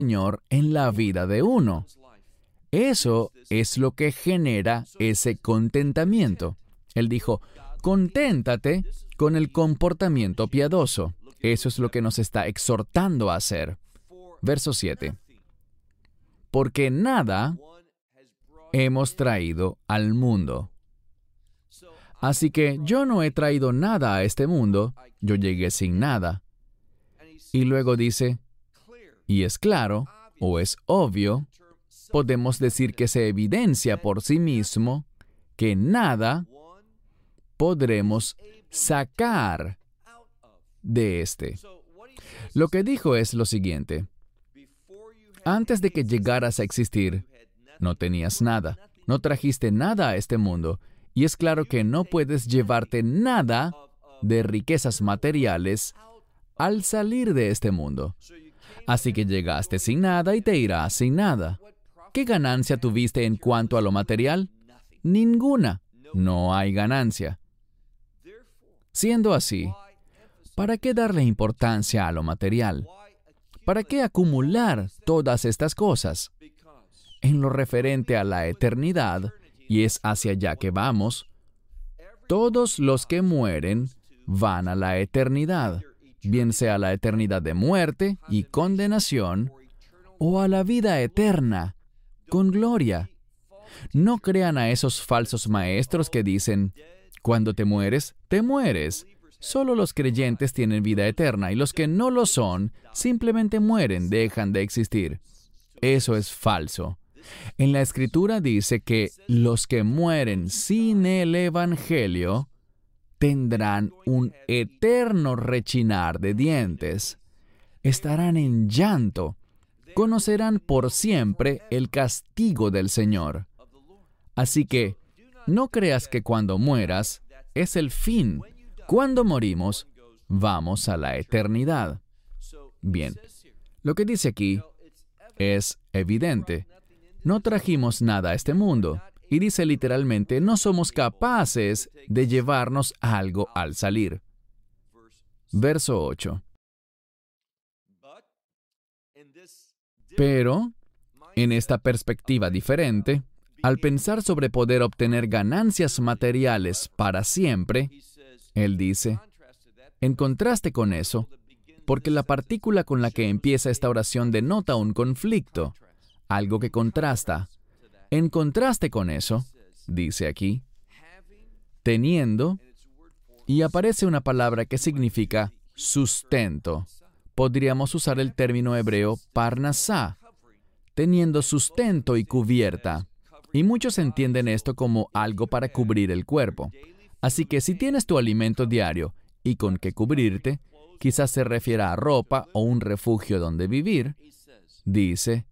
Señor en la vida de uno. Eso es lo que genera ese contentamiento. Él dijo, conténtate con el comportamiento piadoso. Eso es lo que nos está exhortando a hacer. Verso 7. Porque nada hemos traído al mundo. Así que yo no he traído nada a este mundo, yo llegué sin nada. Y luego dice, y es claro, o es obvio, podemos decir que se evidencia por sí mismo que nada podremos sacar de este. Lo que dijo es lo siguiente. Antes de que llegaras a existir, no tenías nada, no trajiste nada a este mundo, y es claro que no puedes llevarte nada de riquezas materiales al salir de este mundo. Así que llegaste sin nada y te irás sin nada. ¿Qué ganancia tuviste en cuanto a lo material? Ninguna. No hay ganancia. Siendo así, ¿para qué darle importancia a lo material? ¿Para qué acumular todas estas cosas? En lo referente a la eternidad, y es hacia allá que vamos, todos los que mueren van a la eternidad, bien sea la eternidad de muerte y condenación, o a la vida eterna, con gloria. No crean a esos falsos maestros que dicen, cuando te mueres, te mueres. Solo los creyentes tienen vida eterna y los que no lo son, simplemente mueren, dejan de existir. Eso es falso. En la Escritura dice que los que mueren sin el Evangelio tendrán un eterno rechinar de dientes. Estarán en llanto. Conocerán por siempre el castigo del Señor. Así que, no creas que cuando mueras es el fin. Cuando morimos, vamos a la eternidad. Bien, lo que dice aquí es evidente. No trajimos nada a este mundo. Y dice literalmente, no somos capaces de llevarnos algo al salir. Verso 8. Pero, en esta perspectiva diferente, al pensar sobre poder obtener ganancias materiales para siempre, él dice, en contraste con eso, porque la partícula con la que empieza esta oración denota un conflicto, algo que contrasta. En contraste con eso, dice aquí, teniendo, y aparece una palabra que significa sustento. Podríamos usar el término hebreo parnasá, teniendo sustento y cubierta. Y muchos entienden esto como algo para cubrir el cuerpo. Así que si tienes tu alimento diario y con qué cubrirte, quizás se refiera a ropa o un refugio donde vivir, dice,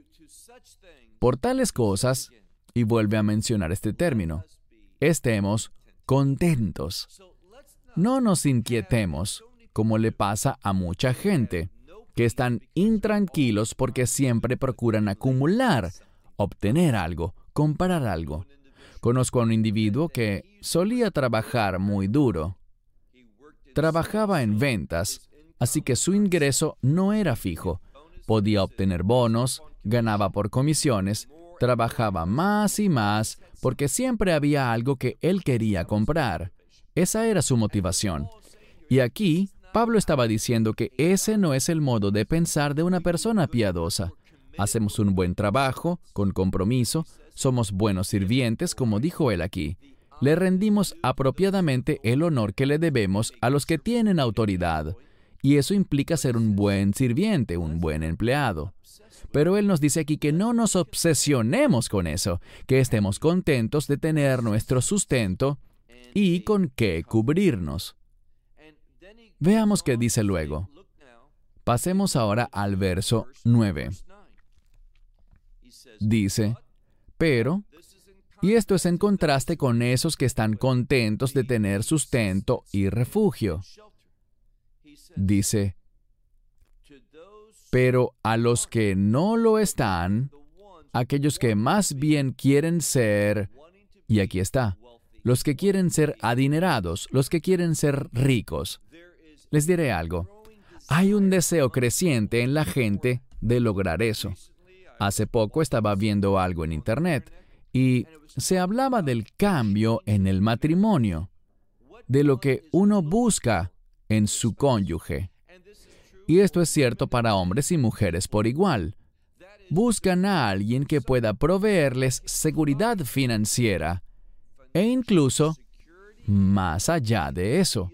por tales cosas, y vuelve a mencionar este término, estemos contentos. No nos inquietemos, como le pasa a mucha gente, que están intranquilos porque siempre procuran acumular, obtener algo, comprar algo. Conozco a un individuo que solía trabajar muy duro. Trabajaba en ventas, así que su ingreso no era fijo. Podía obtener bonos, ganaba por comisiones, trabajaba más y más porque siempre había algo que él quería comprar. Esa era su motivación. Y aquí, Pablo estaba diciendo que ese no es el modo de pensar de una persona piadosa. Hacemos un buen trabajo, con compromiso, somos buenos sirvientes, como dijo él aquí. Le rendimos apropiadamente el honor que le debemos a los que tienen autoridad. Y eso implica ser un buen sirviente, un buen empleado. Pero él nos dice aquí que no nos obsesionemos con eso, que estemos contentos de tener nuestro sustento y con qué cubrirnos. Veamos qué dice luego. Pasemos ahora al verso 9. Dice, pero, y esto es en contraste con esos que están contentos de tener sustento y refugio. Dice, pero a los que no lo están, aquellos que más bien quieren ser, y aquí está, los que quieren ser adinerados, los que quieren ser ricos. Les diré algo. Hay un deseo creciente en la gente de lograr eso. Hace poco estaba viendo algo en Internet y se hablaba del cambio en el matrimonio, de lo que uno busca en su cónyuge. Y esto es cierto para hombres y mujeres por igual. Buscan a alguien que pueda proveerles seguridad financiera e incluso, más allá de eso,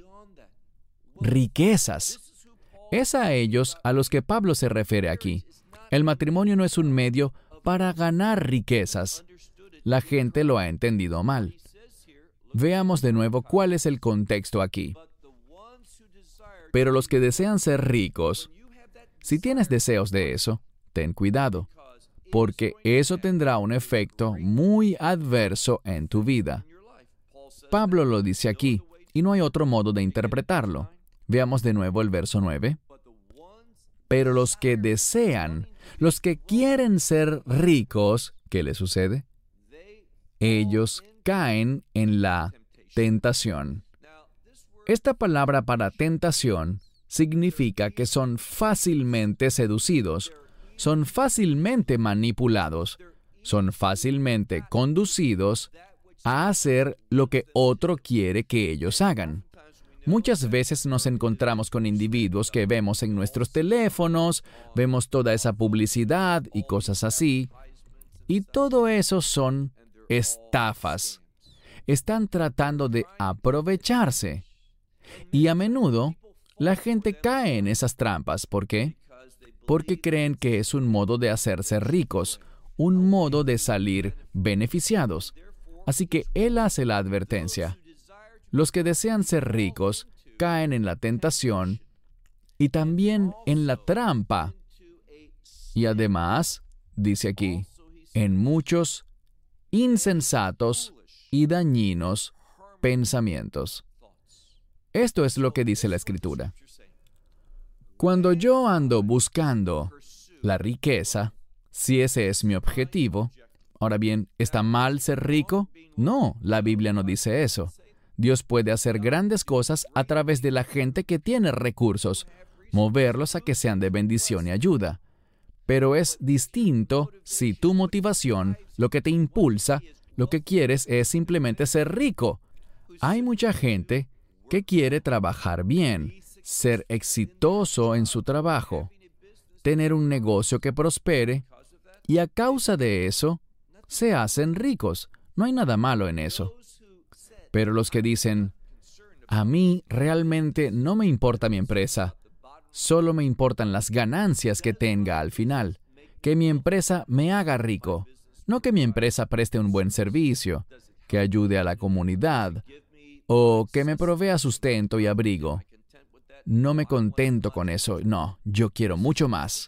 riquezas. Es a ellos a los que Pablo se refiere aquí. El matrimonio no es un medio para ganar riquezas. La gente lo ha entendido mal. Veamos de nuevo cuál es el contexto aquí. Pero los que desean ser ricos, si tienes deseos de eso, ten cuidado, porque eso tendrá un efecto muy adverso en tu vida. Pablo lo dice aquí, y no hay otro modo de interpretarlo. Veamos de nuevo el verso 9. Pero los que desean, los que quieren ser ricos, ¿qué les sucede? Ellos caen en la tentación. Esta palabra para tentación significa que son fácilmente seducidos, son fácilmente manipulados, son fácilmente conducidos a hacer lo que otro quiere que ellos hagan. Muchas veces nos encontramos con individuos que vemos en nuestros teléfonos, vemos toda esa publicidad y cosas así, y todo eso son estafas. Están tratando de aprovecharse. Y a menudo, la gente cae en esas trampas. ¿Por qué? Porque creen que es un modo de hacerse ricos, un modo de salir beneficiados. Así que él hace la advertencia. Los que desean ser ricos caen en la tentación y también en la trampa. Y además, dice aquí, en muchos insensatos y dañinos pensamientos. Esto es lo que dice la Escritura. Cuando yo ando buscando la riqueza, si ese es mi objetivo, ahora bien, ¿está mal ser rico? No, la Biblia no dice eso. Dios puede hacer grandes cosas a través de la gente que tiene recursos, moverlos a que sean de bendición y ayuda. Pero es distinto si tu motivación, lo que te impulsa, lo que quieres es simplemente ser rico. Hay mucha gente que quiere trabajar bien, ser exitoso en su trabajo, tener un negocio que prospere, y a causa de eso, se hacen ricos. No hay nada malo en eso. Pero los que dicen, a mí realmente no me importa mi empresa, solo me importan las ganancias que tenga al final, que mi empresa me haga rico, no que mi empresa preste un buen servicio, que ayude a la comunidad, o que me provea sustento y abrigo. No me contento con eso, no, yo quiero mucho más.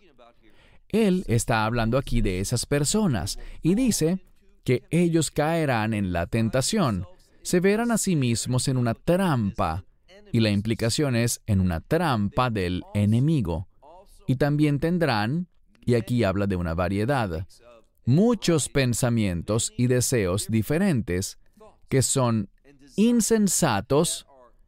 Él está hablando aquí de esas personas y dice que ellos caerán en la tentación, se verán a sí mismos en una trampa, y la implicación es en una trampa del enemigo. Y también tendrán, y aquí habla de una variedad, muchos pensamientos y deseos diferentes que son insensatos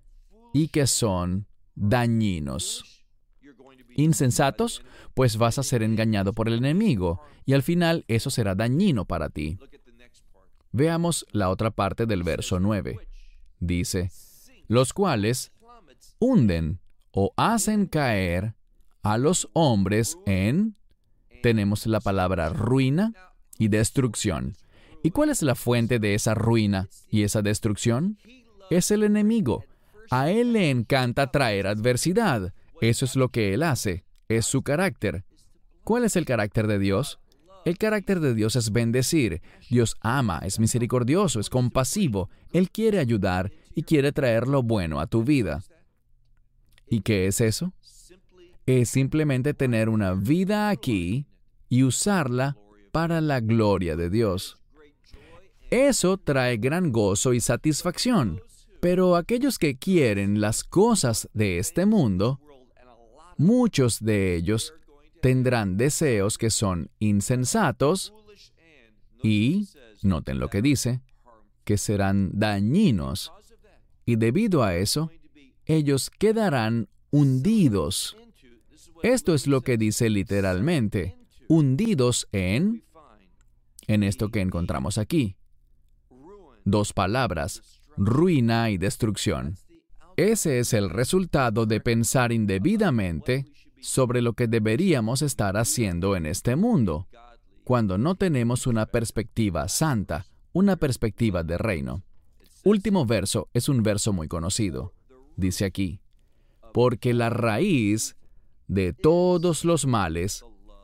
y que son dañinos. ¿Insensatos? Pues vas a ser engañado por el enemigo, y al final eso será dañino para ti. Veamos la otra parte del verso 9. Dice, los cuales hunden o hacen caer a los hombres en, tenemos la palabra ruina y destrucción. ¿Y cuál es la fuente de esa ruina y esa destrucción? Es el enemigo. A él le encanta traer adversidad. Eso es lo que él hace. Es su carácter. ¿Cuál es el carácter de Dios? El carácter de Dios es bendecir. Dios ama, es misericordioso, es compasivo. Él quiere ayudar y quiere traer lo bueno a tu vida. ¿Y qué es eso? Es simplemente tener una vida aquí y usarla para la gloria de Dios. Eso trae gran gozo y satisfacción. Pero aquellos que quieren las cosas de este mundo, muchos de ellos tendrán deseos que son insensatos y, noten lo que dice, que serán dañinos. Y debido a eso, ellos quedarán hundidos. Esto es lo que dice literalmente, hundidos en esto que encontramos aquí. 2 palabras, ruina y destrucción. Ese es el resultado de pensar indebidamente sobre lo que deberíamos estar haciendo en este mundo, cuando no tenemos una perspectiva santa, una perspectiva de reino. Último verso es un verso muy conocido. Dice aquí, porque la raíz de todos los males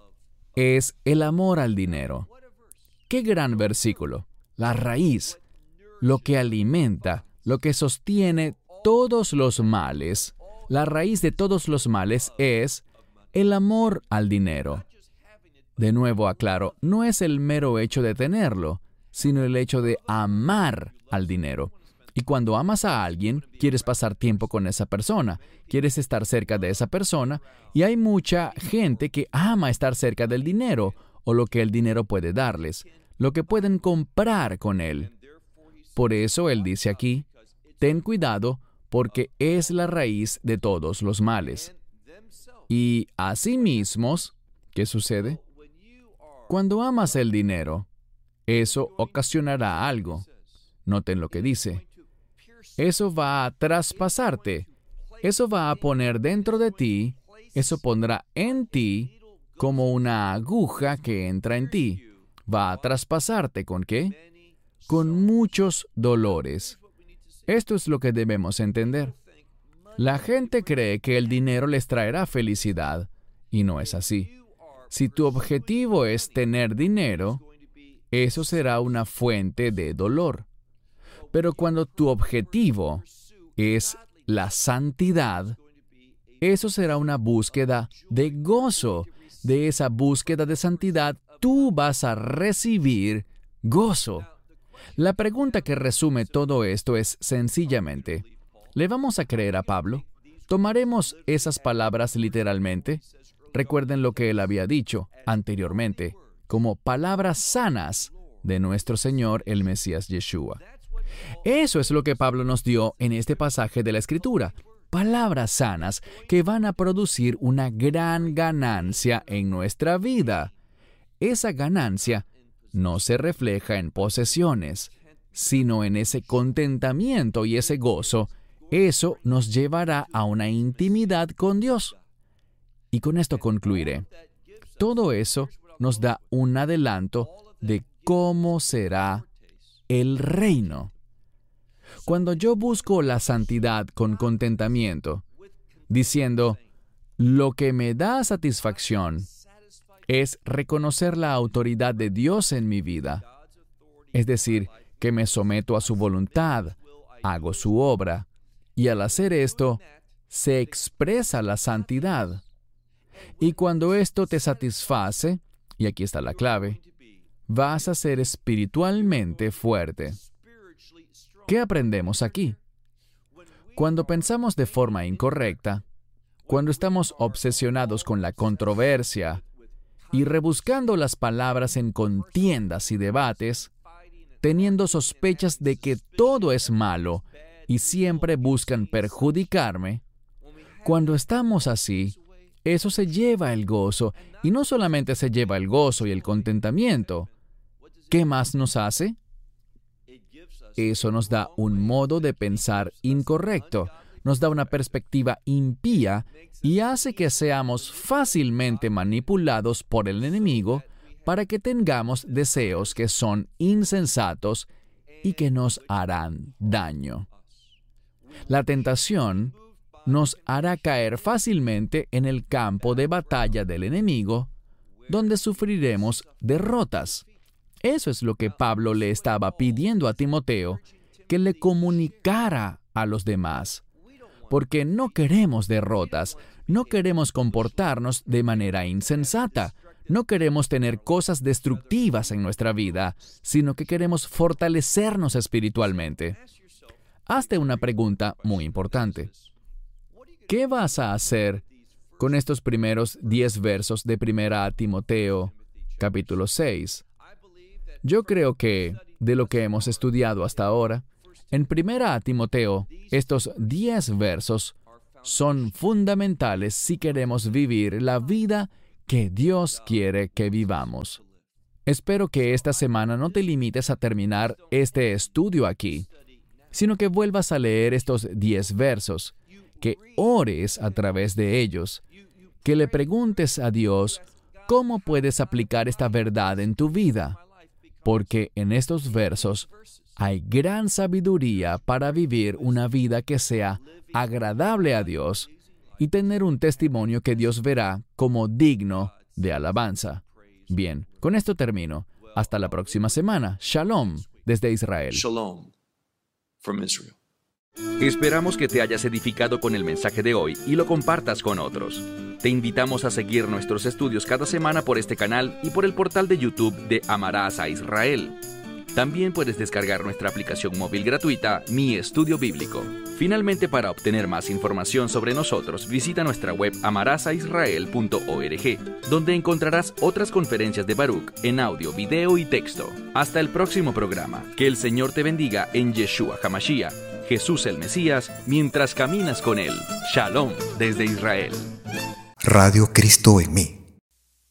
es el amor al dinero. ¡Qué gran versículo! La raíz, lo que alimenta, lo que sostiene todos los males, la raíz de todos los males es el amor al dinero. De nuevo aclaro, no es el mero hecho de tenerlo, sino el hecho de amar al dinero. Y cuando amas a alguien, quieres pasar tiempo con esa persona, quieres estar cerca de esa persona, y hay mucha gente que ama estar cerca del dinero, o lo que el dinero puede darles, lo que pueden comprar con él. Por eso él dice aquí, ten cuidado, porque es la raíz de todos los males. Y asimismo, ¿qué sucede? Cuando amas el dinero, eso ocasionará algo. Noten lo que dice. Eso va a traspasarte. Eso va a poner dentro de ti, eso pondrá en ti como una aguja que entra en ti. Va a traspasarte ¿con qué? Con muchos dolores. Esto es lo que debemos entender. La gente cree que el dinero les traerá felicidad, y no es así. Si tu objetivo es tener dinero, eso será una fuente de dolor. Pero cuando tu objetivo es la santidad, eso será una búsqueda de gozo. De esa búsqueda de santidad, tú vas a recibir gozo. La pregunta que resume todo esto es sencillamente, ¿le vamos a creer a Pablo? ¿Tomaremos esas palabras literalmente? Recuerden lo que él había dicho anteriormente, como palabras sanas de nuestro Señor, el Mesías Yeshua. Eso es lo que Pablo nos dio en este pasaje de la Escritura. Palabras sanas que van a producir una gran ganancia en nuestra vida. Esa ganancia no se refleja en posesiones, sino en ese contentamiento y ese gozo. Eso nos llevará a una intimidad con Dios. Y con esto concluiré. Todo eso nos da un adelanto de cómo será el reino. Cuando yo busco la santidad con contentamiento, diciendo, lo que me da satisfacción es reconocer la autoridad de Dios en mi vida, es decir, que me someto a su voluntad, hago su obra, y al hacer esto, se expresa la santidad. Y cuando esto te satisface, y aquí está la clave, vas a ser espiritualmente fuerte. ¿Qué aprendemos aquí? Cuando pensamos de forma incorrecta, cuando estamos obsesionados con la controversia y rebuscando las palabras en contiendas y debates, teniendo sospechas de que todo es malo y siempre buscan perjudicarme, cuando estamos así, eso se lleva el gozo, y no solamente se lleva el gozo y el contentamiento. ¿Qué más nos hace? Eso nos da un modo de pensar incorrecto, nos da una perspectiva impía y hace que seamos fácilmente manipulados por el enemigo para que tengamos deseos que son insensatos y que nos harán daño. La tentación nos hará caer fácilmente en el campo de batalla del enemigo, donde sufriremos derrotas. Eso es lo que Pablo le estaba pidiendo a Timoteo, que le comunicara a los demás. Porque no queremos derrotas, no queremos comportarnos de manera insensata, no queremos tener cosas destructivas en nuestra vida, sino que queremos fortalecernos espiritualmente. Hazte una pregunta muy importante. ¿Qué vas a hacer con estos primeros 10 versos de 1 Timoteo, capítulo 6? Yo creo que, de lo que hemos estudiado hasta ahora, en 1 Timoteo, estos 10 versos son fundamentales si queremos vivir la vida que Dios quiere que vivamos. Espero que esta semana no te limites a terminar este estudio aquí, sino que vuelvas a leer estos 10 versos, que ores a través de ellos, que le preguntes a Dios cómo puedes aplicar esta verdad en tu vida, porque en estos versos hay gran sabiduría para vivir una vida que sea agradable a Dios y tener un testimonio que Dios verá como digno de alabanza. Bien, con esto termino. Hasta la próxima semana. Shalom desde Israel. Shalom from Israel. Esperamos que te hayas edificado con el mensaje de hoy y lo compartas con otros. Te invitamos a seguir nuestros estudios cada semana por este canal y por el portal de YouTube de Amarás a Israel. También puedes descargar nuestra aplicación móvil gratuita, Mi Estudio Bíblico. Finalmente, para obtener más información sobre nosotros, visita nuestra web amarasaisrael.org, donde encontrarás otras conferencias de Baruch en audio, video y texto. Hasta el próximo programa. Que el Señor te bendiga en Yeshua HaMashiach, Jesús el Mesías, mientras caminas con Él. Shalom desde Israel. Radio Cristo en mí.